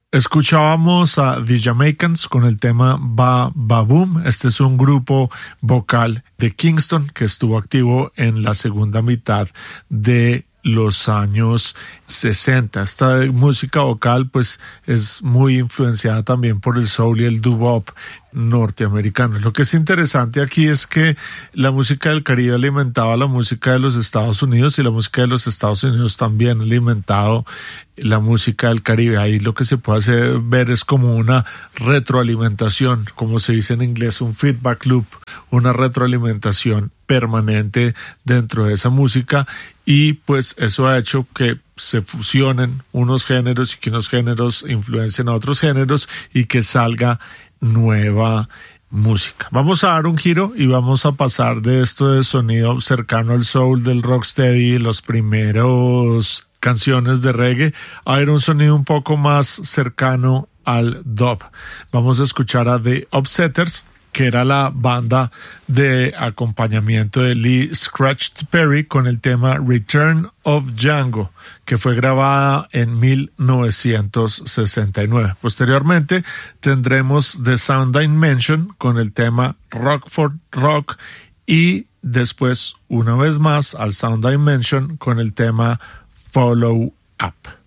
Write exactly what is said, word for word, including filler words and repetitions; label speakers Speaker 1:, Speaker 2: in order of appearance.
Speaker 1: Escuchábamos a The Jamaicans con el tema Ba Ba Boom. Este es un grupo vocal de Kingston que estuvo activo en la segunda mitad de los años sesenta. Esta música vocal pues es muy influenciada también por el soul y el doo-wop norteamericano. Lo que es interesante aquí es que la música del Caribe alimentaba la música de los Estados Unidos y la música de los Estados Unidos también ha alimentado la música del Caribe. Ahí lo que se puede hacer, ver es como una retroalimentación, como se dice en inglés, un feedback loop, una retroalimentación permanente dentro de esa música, y pues eso ha hecho que se fusionen unos géneros y que unos géneros influencien a otros géneros y que salga nueva música. Vamos a dar un giro y vamos a pasar de esto de sonido cercano al soul del rocksteady, los primeros canciones de reggae, a ver un sonido un poco más cercano al dub. Vamos a escuchar a The Upsetters, que era la banda de acompañamiento de Lee Scratch Perry con el tema Return of Django, que fue grabada en mil novecientos sesenta y nueve. Posteriormente tendremos The Sound Dimension con el tema Rockford Rock y después una vez más al Sound Dimension con el tema Follow Up.